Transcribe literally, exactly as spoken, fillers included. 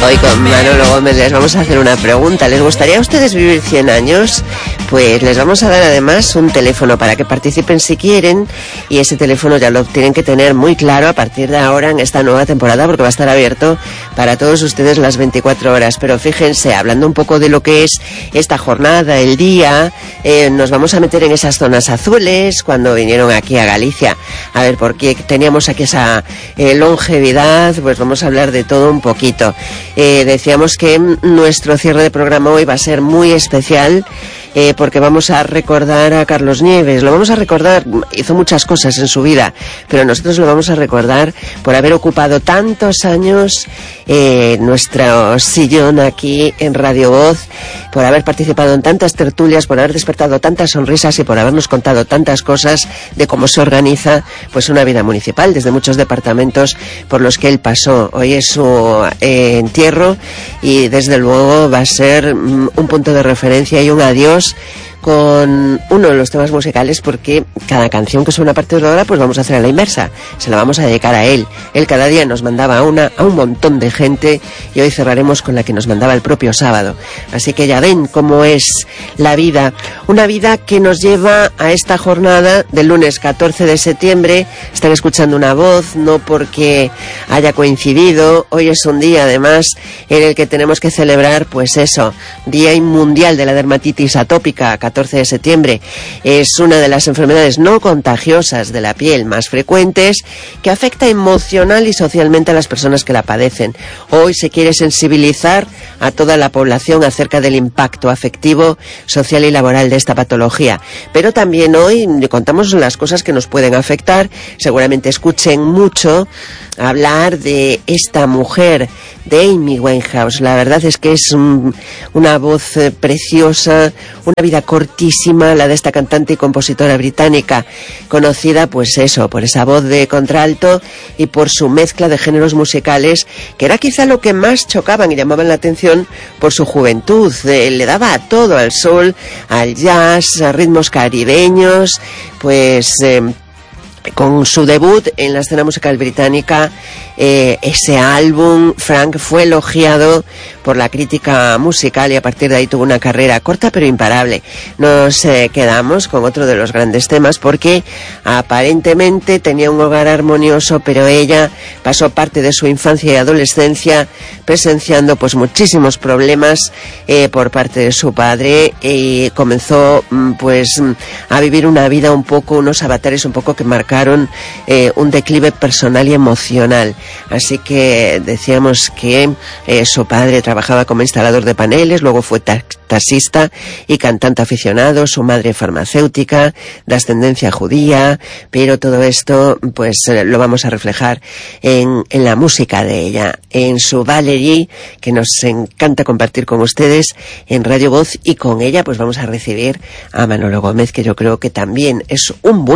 Hoy con Manolo Gómez les vamos a hacer una pregunta. ¿Les gustaría a ustedes vivir cien años? Pues les vamos a dar además un teléfono para que participen si quieren, y ese teléfono ya lo tienen que tener muy claro a partir de ahora en esta nueva temporada, porque va a estar abierto para todos ustedes las veinticuatro horas. Pero fíjense, hablando un poco de lo que es esta jornada, el día, eh, nos vamos a meter en esas zonas azules cuando vinieron aquí a Galicia. A ver, por qué teníamos aquí esa eh, longevidad, pues vamos a hablar de todo un poquito. Eh, decíamos que nuestro cierre de programa hoy va a ser muy especial, eh, porque vamos a recordar a Carlos Nieves. Lo vamos a recordar, hizo muchas cosas en su vida, pero nosotros lo vamos a recordar por haber ocupado tantos años eh, nuestro sillón aquí en Radio Voz, por haber participado en tantas tertulias, por haber despertado tantas sonrisas y por habernos contado tantas cosas de cómo se organiza pues una vida municipal desde muchos departamentos por los que él pasó. Hoy es su eh, entierro y desde luego va a ser mm, un punto de referencia y un adiós con uno de los temas musicales, porque cada canción que suena a partir de ahora pues vamos a hacer a la inversa, se la vamos a dedicar a él. Él cada día nos mandaba una a un montón de gente y hoy cerraremos con la que nos mandaba el propio sábado. Así que ya ven cómo es la vida, una vida que nos lleva a esta jornada del lunes catorce de septiembre. Están escuchando una voz, no porque haya coincidido, hoy es un día además en el que tenemos que celebrar pues eso, Día Mundial de la Dermatitis Atópica. Catorce de septiembre es una de las enfermedades no contagiosas de la piel más frecuentes, que afecta emocional y socialmente a las personas que la padecen. Hoy se quiere sensibilizar a toda la población acerca del impacto afectivo, social y laboral de esta patología. Pero también hoy contamos las cosas que nos pueden afectar. Seguramente escuchen mucho hablar de esta mujer, de Amy Winehouse. La verdad es que es un, una voz eh, preciosa, una vida cortísima, la de esta cantante y compositora británica, conocida pues eso, por esa voz de contralto y por su mezcla de géneros musicales, que era quizá lo que más chocaban y llamaban la atención por su juventud. Eh, le daba a todo, al soul, al jazz, a ritmos caribeños, pues Eh, con su debut en la escena musical británica, eh, ese álbum, Frank, fue elogiado por la crítica musical y a partir de ahí tuvo una carrera corta pero imparable. Nos eh, quedamos con otro de los grandes temas porque aparentemente tenía un hogar armonioso, pero ella pasó parte de su infancia y adolescencia presenciando pues muchísimos problemas eh, por parte de su padre, y comenzó pues a vivir una vida un poco, unos avatares un poco que marcaron Eh, un declive personal y emocional. Así que decíamos que eh, su padre trabajaba como instalador de paneles, luego fue ta- taxista y cantante aficionado, su madre farmacéutica de ascendencia judía, pero todo esto pues eh, lo vamos a reflejar en, en la música de ella, en su Valerie, que nos encanta compartir con ustedes en Radio Voz, y con ella pues vamos a recibir a Manolo Gómez, que yo creo que también es un buen